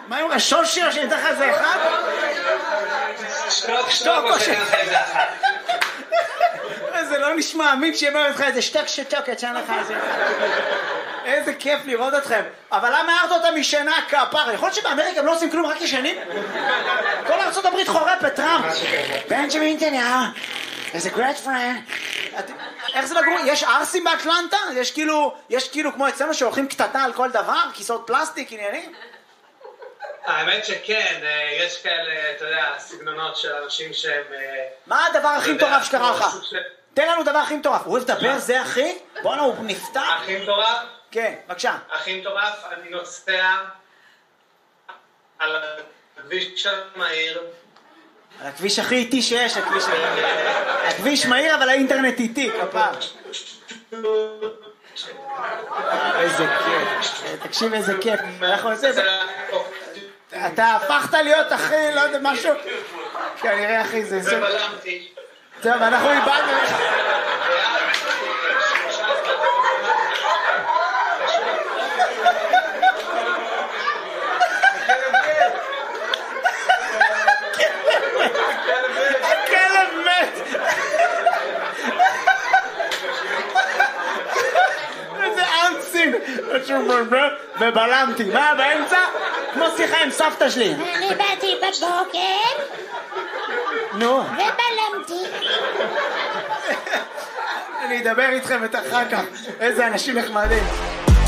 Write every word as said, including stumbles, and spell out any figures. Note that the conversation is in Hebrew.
מה עם השושי או שאני אתן לך איזה אחד? שתוק, שתוק או שאני אתן לך איזה אחד. זה לא נשמע אמין שיאמר לך איזה שתק שתוק, יצא לך איזה אחד. איזה כיף לראות אתכם. אבל למה הערת אותה משנה כפר? יכול להיות שבאמריקה הם לא עושים כלום, רק ישנים? כל ארצות הברית חורפת, טראמפ. בנג'מין נתניהו, איזה גרייט פרנד. איך זה לגור? יש ארסים באטלנטה? יש כאילו, יש כאילו כמו אצלנו שהולכים קטטה על כל דבר? כיסאות פלסטיק, עניינים? האמת שכן, יש כאלה, אתה יודע, סגנונות של אנשים שהם... מה הדבר הכי מטורף שקרה לך? תן לנו דבר הכי מטורף. הוא אוהב לדבר, זה אחי? בוא'נה, הוא נפתח. הכי מטורף? כן, בבקשה. הכי מטורף, אני נוסע על הכביש המהיר. על הכביש הכי איטי שיש, הכביש... הכביש מהיר, אבל האינטרנט איטי, כפר. איזה כיף. תקשיב איזה כיף. אנחנו עושים... אתה הפכת להיות אחי, לא יודע, משהו... כנראה אחי, זה... ובלמתי. טוב, אנחנו איבדנו... הכלב מת! איזה ארצים! ובלמתי, מה באמצע? כמו שיחה עם סבתא שלי. אני באתי בבוקר נו. ובלמתי. אני אדבר איתכם את אחר כך. איזה אנשים נחמדים.